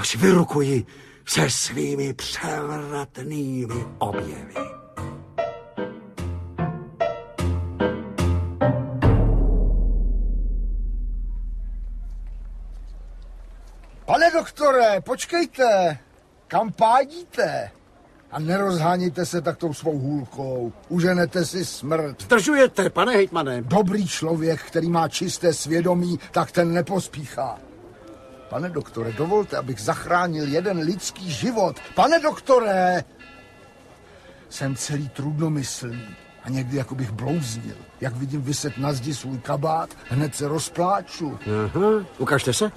až vyrukuji se svými převratnými objevy. Pane doktore, počkejte, kam pádíte? A nerozháníte se tak tou svou hůlkou. Uženete si smrt. Zdržujete, pane hejtmane. Dobrý člověk, který má čisté svědomí, tak ten nepospíchá. Pane doktore, dovolte, abych zachránil jeden lidský život. Pane doktore! Jsem celý trudnomyslný a někdy jako bych blouznil. Jak vidím viset na zdi svůj kabát, hned se rozpláču. Aha, ukažte se.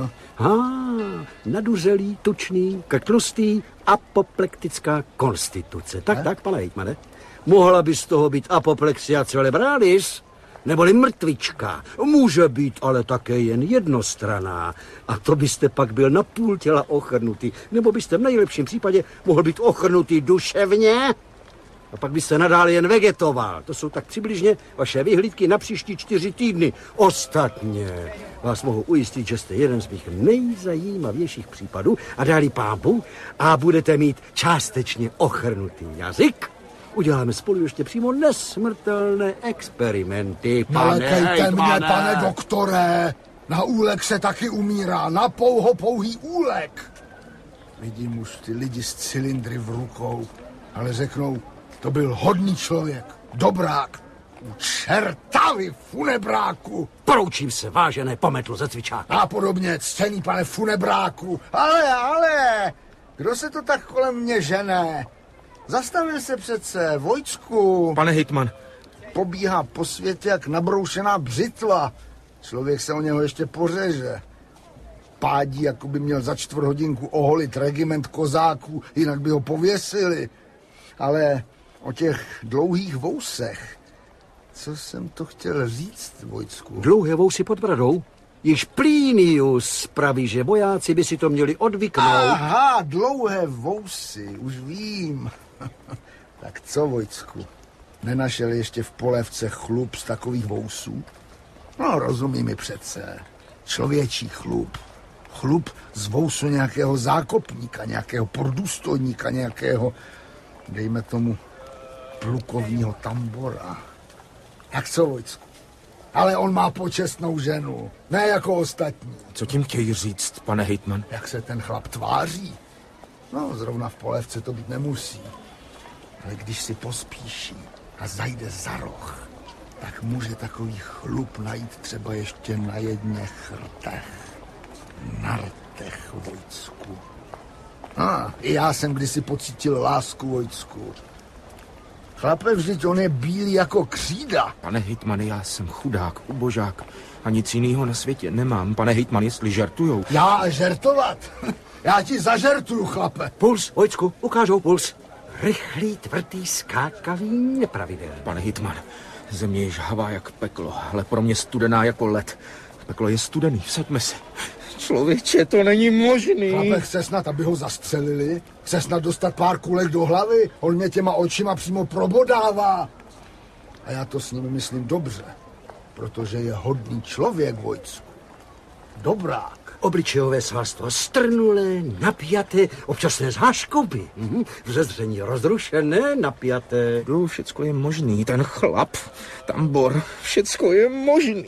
Naduřelý, tučný, tlustý, apoplektická konstituce. Tak, pane hejtmane. Mohla by z toho být apoplexia cerebralis, neboli mrtvička. Může být ale také jen jednostranná. A to byste pak byl na půl těla ochrnutý. Nebo byste v nejlepším případě mohl být ochrnutý duševně. A pak byste nadále jen vegetoval. To jsou tak přibližně vaše vyhlídky na příští 4 týdny. Ostatně vás mohu ujistit, že jste jeden z mých nejzajímavějších případů a dali pámbu a budete mít částečně ochrnutý jazyk. Uděláme spolu ještě přímo nesmrtelné experimenty, pane Nelekejte mě, pane doktore. Na úlek se taky umírá. Na pouhý úlek. Vidím už ty lidi s cylindry v rukou, ale řeknou, to byl hodný člověk, dobrák. U čerta, vy funebráku. Poroučím se, vážené pometlo ze cvičáky. A podobně, ctěný pane funebráku. Ale, kdo se to tak kolem mě žene? Zastavil se přece, Vojtsku. Pane hejtman. Pobíhá po světě jak nabroušená břitva. Člověk se o něho ještě pořeže. Pádí, jako by měl za 4 hodinku oholit regiment kozáků, jinak by ho pověsili. Ale o těch dlouhých vousech, co jsem to chtěl říct, Vojtsku? Dlouhé vousy pod bradou? Již Plinius praví, že vojáci by si to měli odvyknout. Aha, dlouhé vousy, už vím. Tak co, Vojtsku? Nenašel ještě v polévce chlup z takových vousů? No, rozumí mi přece. Člověčí chlup. Chlup z vousu nějakého zákopníka, nějakého pordůstojníka, nějakého, dejme tomu, plukovního tambora. Tak co, Vojtsku? Ale on má počestnou ženu, ne jako ostatní. Co tím chtějí říct, pane hejtman? Jak se ten chlap tváří? No, zrovna v polévce to být nemusí. Ale když si pospíší a zajde za roh, tak může takový chlup najít třeba ještě na jedně chrtech. Na rtech, Vojtsku. I já jsem kdysi pocítil lásku, Vojtsku. Chlape, vždyť on je bílý jako křída. Pane hejtmane, já jsem chudák, ubožák a nic jiného na světě nemám. Pane hejtman, jestli žertujou. Já žertovat? Já ti zažertuju, chlape. Puls, Vojtsku, ukážou puls. Rychlý, tvrdý, skákavý, nepravidelný. Pane hejtman, země je žhavá jak peklo, ale pro mě studená jako led. Peklo je studený, vsaďme se. Člověče, to není možný. Chlape, chce snad, aby ho zastřelili? Chce snad dostat pár kulek do hlavy? On mě těma očima přímo probodává. A já to s ním myslím dobře, protože je hodný člověk, Vojtsku. Dobrák. Obličejové svalstvo strnulé, napjaté, občasné zháškoby. Vzezření rozrušené, napjaté. Všecko je možný, ten chlap, tambor, všecko je možný.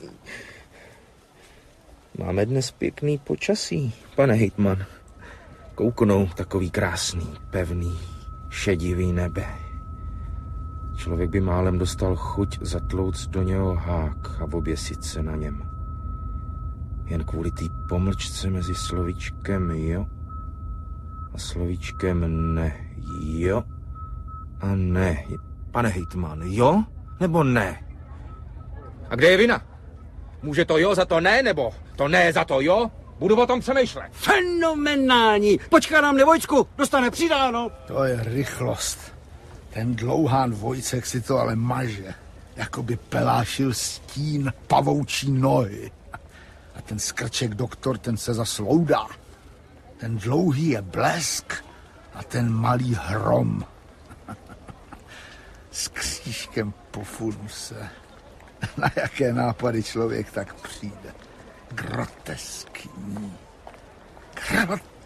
Máme dnes pěkný počasí, pane hejtman. Kouknou takový krásný, pevný, šedivý nebe. Člověk by málem dostal chuť zatlouct do něho hák a oběsit se na něm. Jen kvůli té pomlčce mezi slovíčkem jo a slovíčkem ne. Jo a ne. Pane hejtman, jo nebo ne? A kde je vina? Může to jo za to ne, nebo to ne za to jo? Budu o tom přemýšlet. Fenomenální. Počká nám Vojtsku, dostane přidáno. To je rychlost. Ten dlouhán Vojcek si to ale maže. Jako by pelášil stín pavoučí nohy. A ten skrček doktor, ten se zasloudá. Ten dlouhý je blesk a ten malý hrom. S křížkem po funuse. Na jaké nápady člověk tak přijde. Groteskní.